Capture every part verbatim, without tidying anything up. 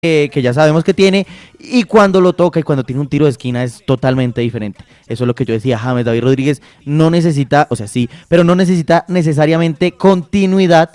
que, que ya sabemos que tiene, y cuando lo toca y cuando tiene un tiro de esquina es totalmente diferente. Eso es lo que yo decía, James David Rodríguez no necesita, o sea, sí, pero no necesita necesariamente continuidad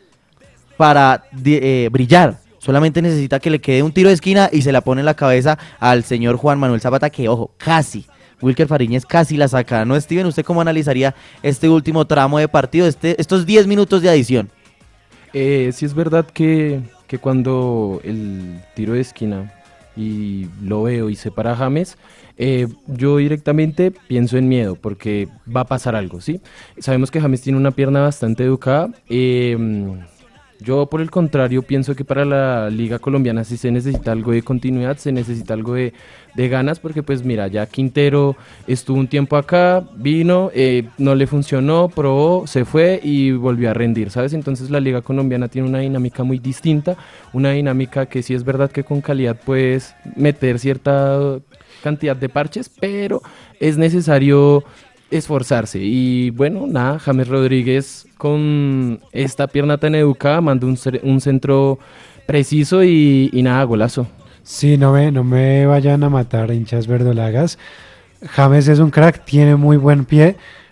para eh, brillar. Solamente necesita que le quede un tiro de esquina y se la pone en la cabeza al señor Juan Manuel Zapata, que ojo, casi, Wilker Fariñez casi la saca. ¿No, Steven? ¿Usted cómo analizaría este último tramo de partido, este, estos diez minutos de adición? Eh, sí es verdad que, que cuando el tiro de esquina y lo veo y se para James, eh, yo directamente pienso en miedo porque va a pasar algo, ¿sí? Sabemos que James tiene una pierna bastante educada. Eh, yo por el contrario pienso que para la liga colombiana sí se necesita algo de continuidad, se necesita algo de, de ganas, porque pues mira, ya Quintero estuvo un tiempo acá, vino, eh, no le funcionó, probó, se fue y volvió a rendir, ¿sabes? Entonces la liga colombiana tiene una dinámica muy distinta, una dinámica que sí es verdad que con calidad puedes meter cierta cantidad de parches, pero es necesario esforzarse. Y bueno, nada, James Rodríguez con esta pierna tan educada mandó un, un centro preciso y, y nada, golazo. Sí, no me, no me vayan a matar, hinchas verdolagas. James es un crack, tiene muy buen pie,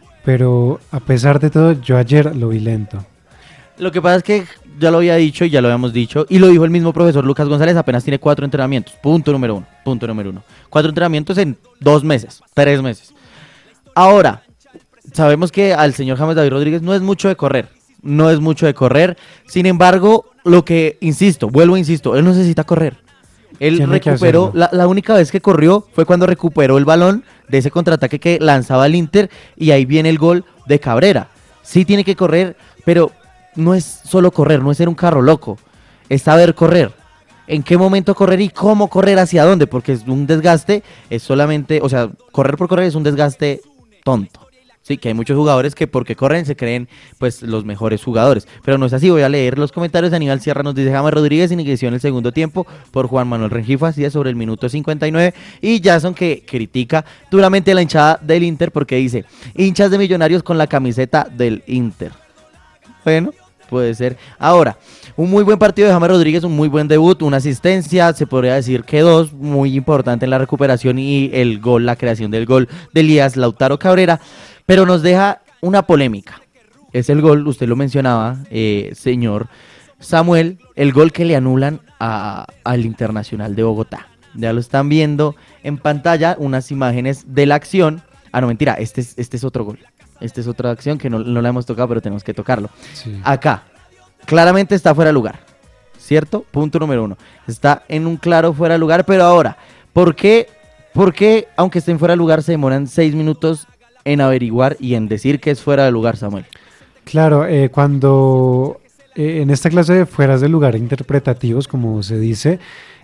pero a pesar de todo, yo ayer lo vi lento. Lo que pasa es que ya lo había dicho y ya lo habíamos dicho, y lo dijo el mismo profesor Lucas González, apenas tiene cuatro entrenamientos, punto número uno, punto número uno. Cuatro entrenamientos en dos meses, tres meses. Ahora, sabemos que al señor James David Rodríguez no es mucho de correr, no es mucho de correr, sin embargo, lo que, insisto, vuelvo a insisto, él no necesita correr. Él Tiene recuperó, la, la única vez que corrió fue cuando recuperó el balón de ese contraataque que lanzaba el Inter, y ahí viene el gol de Cabrera. Sí tiene que correr, pero no es solo correr, no es ser un carro loco, es saber correr. ¿En qué momento correr y cómo correr, hacia dónde? Porque es un desgaste, es solamente, o sea, correr por correr es un desgaste tonto. Sí, que hay muchos jugadores que porque corren se creen pues los mejores jugadores, pero no es así. Voy a leer los comentarios. Aníbal Sierra nos dice: James Rodríguez inició en el segundo tiempo por Juan Manuel Rengifo, así es, sobre el minuto cincuenta y nueve, y Jason, que critica duramente la hinchada del Inter porque dice: hinchas de Millonarios con la camiseta del Inter. Bueno, puede ser. Ahora, un muy buen partido de James Rodríguez, un muy buen debut, una asistencia, se podría decir que dos, muy importante en la recuperación y el gol, la creación del gol de Elías Lautaro Cabrera, pero nos deja una polémica. Es el gol, usted lo mencionaba, eh, señor Samuel, el gol que le anulan a, al Internacional de Bogotá. Ya lo están viendo en pantalla, unas imágenes de la acción. Ah, no, mentira, este es, este es otro gol. Esta es otra acción que no, no la hemos tocado, pero tenemos que tocarlo. Sí. Acá, claramente está fuera de lugar, ¿cierto? Punto número uno. Está en un claro fuera de lugar, pero ahora, ¿por qué, por qué aunque estén fuera de lugar, se demoran seis minutos en averiguar y en decir que es fuera de lugar, Samuel? Claro, eh, cuando eh, en esta clase de fueras de lugar interpretativos, como se dice,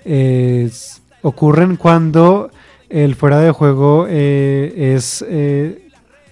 eh, ocurren cuando el fuera de juego eh, es eh,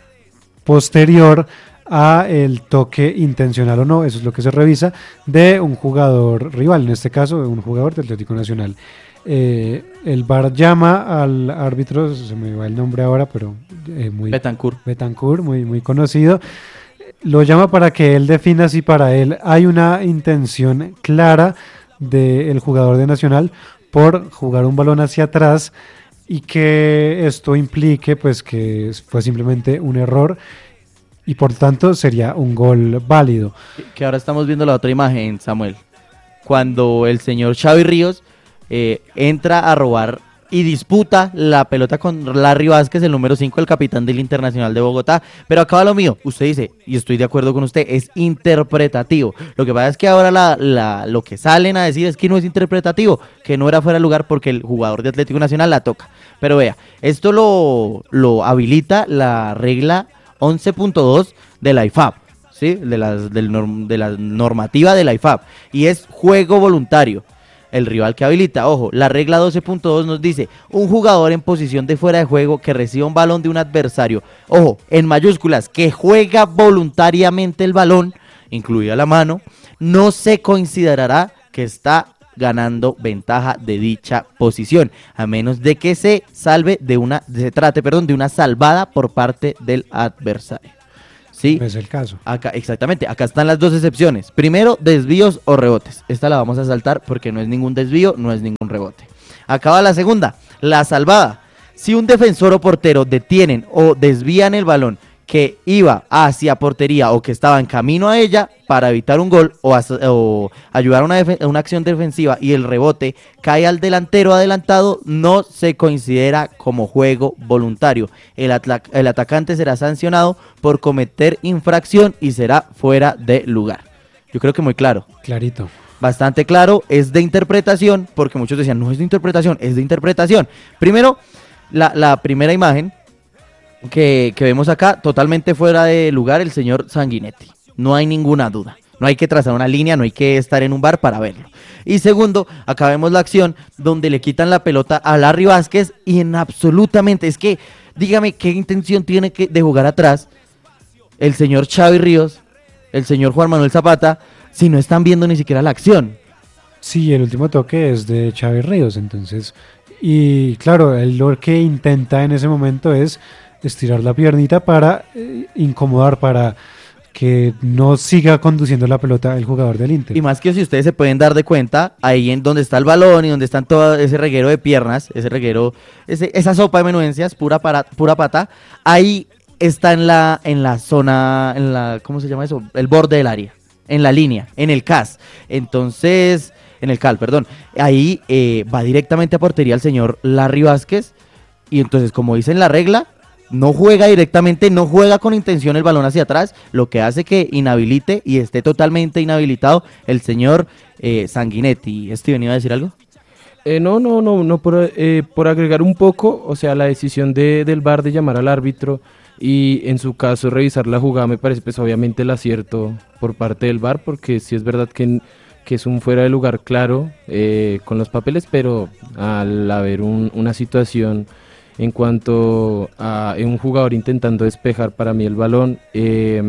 posterior a el toque intencional o no, eso es lo que se revisa, de un jugador rival, en este caso de un jugador del Atlético Nacional. Eh, el V A R llama al árbitro, se me va el nombre ahora, pero eh, muy Betancourt, Betancourt muy, muy conocido, lo llama para que él defina si para él hay una intención clara del jugador de Nacional por jugar un balón hacia atrás, y que esto implique pues que fue simplemente un error y por tanto sería un gol válido. Que ahora estamos viendo la otra imagen, Samuel, cuando el señor Xavi Ríos eh, entra a robar y disputa la pelota con Larry Vázquez, el número cinco, el capitán del Internacional de Bogotá. Pero acaba lo mío, usted dice, y estoy de acuerdo con usted, es interpretativo. Lo que pasa es que ahora la, la, lo que salen a decir es que no es interpretativo, que no era fuera de lugar porque el jugador de Atlético Nacional la toca. Pero vea, esto lo, lo habilita la regla once punto dos de la I F A B, ¿sí? de, las, del norm, de la normativa de la I F A B, y es juego voluntario. El rival que habilita, ojo, la regla doce punto dos nos dice: un jugador en posición de fuera de juego que reciba un balón de un adversario, ojo, en mayúsculas, que juega voluntariamente el balón, incluida la mano, no se considerará que está ganando ventaja de dicha posición, a menos de que se salve de una, se trate, perdón, de una salvada por parte del adversario. ¿sí? No es el caso. Acá, exactamente, acá están las dos excepciones. Primero, desvíos o rebotes. Esta la vamos a saltar porque no es ningún desvío, no es ningún rebote. Acá va la segunda, la salvada. Si un defensor o portero detienen o desvían el balón que iba hacia portería o que estaba en camino a ella para evitar un gol o, a, o ayudar a una, a una acción defensiva y el rebote cae al delantero adelantado, no se considera como juego voluntario. El, atla- el atacante será sancionado por cometer infracción y será fuera de lugar. Yo creo que muy claro. Clarito. Bastante claro, es de interpretación, porque muchos decían, no es de interpretación, es de interpretación. Primero, la, la primera imagen Que, que vemos acá, totalmente fuera de lugar el señor Sanguinetti, no hay ninguna duda, no hay que trazar una línea, no hay que estar en un bar para verlo. Y segundo, acá vemos la acción donde le quitan la pelota a Larry Vázquez y en absolutamente, es que dígame qué intención tiene que, de jugar atrás el señor Xavi Ríos, el señor Juan Manuel Zapata, si no están viendo ni siquiera la acción. Sí, el último toque es de Xavi Ríos, entonces, y claro, él lo que intenta en ese momento es estirar la piernita para eh, incomodar, para que no siga conduciendo la pelota el jugador del Inter. Y más que si ustedes se pueden dar de cuenta, ahí en donde está el balón y donde están todo ese reguero de piernas, ese reguero, ese, esa sopa de menudencias, pura, para, pura pata, ahí está en la, en la zona, en la, ¿cómo se llama eso? El borde del área, en la línea, en el C A S. Entonces, en el C A L, perdón. Ahí eh, va directamente a portería el señor Larry Vázquez. Y entonces, como dice en la regla, no juega directamente, no juega con intención el balón hacia atrás, lo que hace que inhabilite y esté totalmente inhabilitado el señor eh, Sanguinetti. ¿Steven iba a decir algo? Eh, no, no, no, no por, eh, por agregar un poco, o sea, la decisión de, del V A R de llamar al árbitro y en su caso revisar la jugada me parece pues obviamente el acierto por parte del V A R, porque sí es verdad que, que es un fuera de lugar claro eh, con los papeles, pero al haber un, una situación en cuanto a un jugador intentando despejar para mí el balón eh,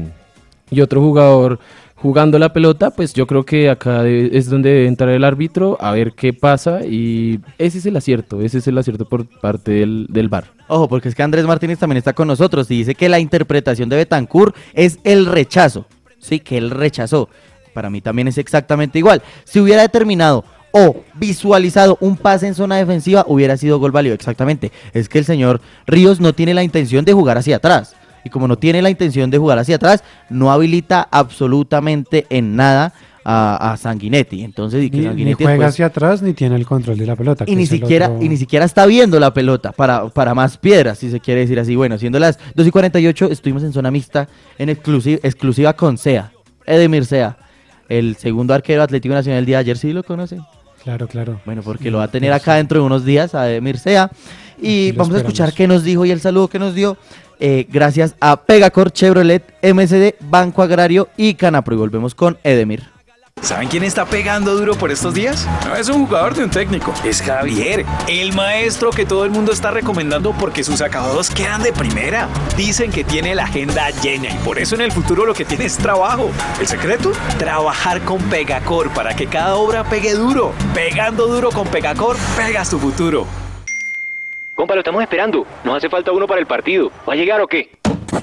y otro jugador jugando la pelota, pues yo creo que acá de, es donde debe entrar el árbitro a ver qué pasa, y ese es el acierto, ese es el acierto por parte del, del V A R. Ojo, porque es que Andrés Martínez también está con nosotros y dice que la interpretación de Betancur es el rechazo, sí, que él rechazó. Para mí también es exactamente igual. Si hubiera determinado o visualizado un pase en zona defensiva, hubiera sido gol válido, exactamente. Es que el señor Ríos no tiene la intención de jugar hacia atrás. Y como no tiene la intención de jugar hacia atrás, no habilita absolutamente en nada a, a Sanguinetti. Entonces, y que Ni, Sanguinetti ni juega después, hacia atrás ni tiene el control de la pelota. y que ni es el siquiera otro- y ni siquiera está viendo la pelota para, para más piedras, si se quiere decir así. Bueno, siendo las dos y cuarenta y ocho, estuvimos en zona mixta en exclusiva, exclusiva con Sea, Edemir Sea, el segundo arquero Atlético Nacional del día de ayer. ¿Sí lo conocen? Claro, claro. Bueno, porque lo va a tener acá dentro de unos días a Edemir Sea. Y Aquí lo vamos a escuchar esperamos. qué nos dijo y el saludo que nos dio. Eh, gracias a Pegacor, Chevrolet, M S D, Banco Agrario y Canapro. Y volvemos con Edemir. ¿Saben quién está pegando duro por estos días? No es un jugador de un técnico, es Javier, el maestro que todo el mundo está recomendando porque sus acabados quedan de primera. Dicen que tiene la agenda llena y por eso en el futuro lo que tiene es trabajo. ¿El secreto? Trabajar con Pegacor para que cada obra pegue duro. Pegando duro con Pegacor, pegas tu futuro. Compa, lo estamos esperando. Nos hace falta uno para el partido. ¿Va a llegar o qué?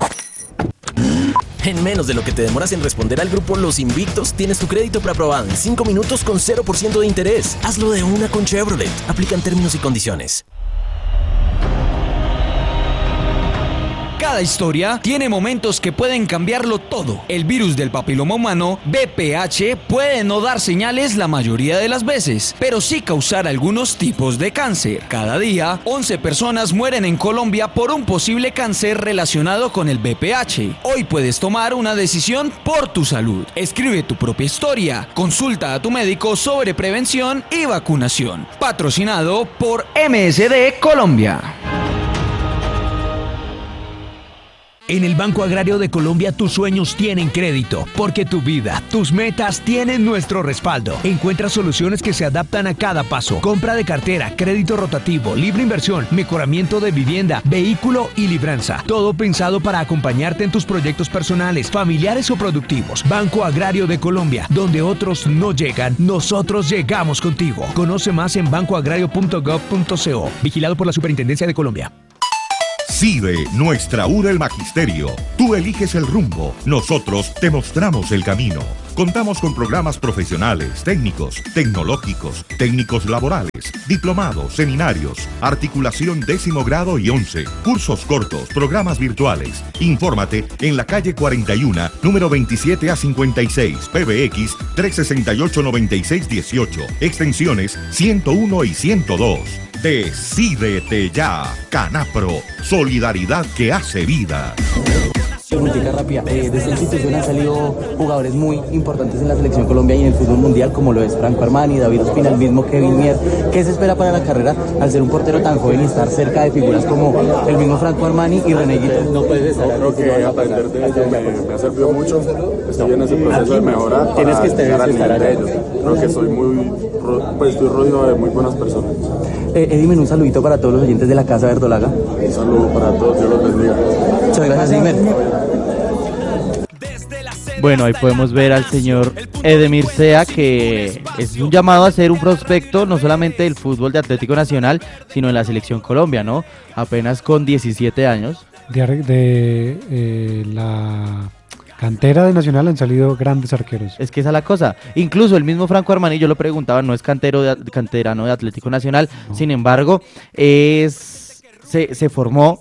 En menos de lo que te demoras en responder al grupo Los Invictos, tienes tu crédito preaprobado en cinco minutos con cero por ciento de interés. Hazlo de una con Chevrolet. Aplican términos y condiciones. Cada historia tiene momentos que pueden cambiarlo todo. El virus del papiloma humano, B P H, puede no dar señales la mayoría de las veces, pero sí causar algunos tipos de cáncer. Cada día, once personas mueren en Colombia por un posible cáncer relacionado con el B P H. Hoy puedes tomar una decisión por tu salud. Escribe tu propia historia. Consulta a tu médico sobre prevención y vacunación. Patrocinado por M S D Colombia. En el Banco Agrario de Colombia tus sueños tienen crédito, porque tu vida, tus metas tienen nuestro respaldo. Encuentra soluciones que se adaptan a cada paso. Compra de cartera, crédito rotativo, libre inversión, mejoramiento de vivienda, vehículo y libranza. Todo pensado para acompañarte en tus proyectos personales, familiares o productivos. Banco Agrario de Colombia, donde otros no llegan, nosotros llegamos contigo. Conoce más en banco agrario punto gov punto co. Vigilado por la Superintendencia de Colombia. CIDE, nuestra U del Magisterio. Tú eliges el rumbo, nosotros te mostramos el camino. Contamos con programas profesionales, técnicos, tecnológicos, técnicos laborales, diplomados, seminarios, articulación décimo grado y once, cursos cortos, programas virtuales. Infórmate en la calle cuarenta y uno, número veintisiete a cincuenta y seis, P B X trescientos sesenta y ocho, noventa y seis dieciocho, extensiones ciento uno y ciento dos. Decídete ya, Canapro, solidaridad que hace vida. Preguntita rápida, eh, de esta institución han salido jugadores muy importantes en la selección Colombia y en el fútbol mundial, como lo es Franco Armani, David Ospina, el mismo Kevin Mier. ¿Qué se espera para la carrera al ser un portero tan joven y estar cerca de figuras como el mismo Franco Armani y René Guillermo? No puedes estar. Creo que aprender de ellos me, me ha servido mucho. Estoy en ese proceso de mejorar. Tienes que estar, llegar al estar nivel de ellos. Creo que soy muy, pues estoy rodeado de muy buenas personas. Eh, Edimer, un saludito para todos los oyentes de la Casa Verdolaga. Un saludo para todos, Dios los bendiga. Muchas gracias, Edimer. Bueno, ahí podemos ver al señor Edemir Sea, que es un llamado a ser un prospecto no solamente del fútbol de Atlético Nacional, sino en la selección Colombia, ¿no? Apenas con diecisiete años. De, de eh, la cantera de Nacional han salido grandes arqueros. Es que esa es la cosa. Incluso el mismo Franco Armani, yo lo preguntaba, no es cantero de, canterano de Atlético Nacional, no. Sin embargo, es... Se, se formó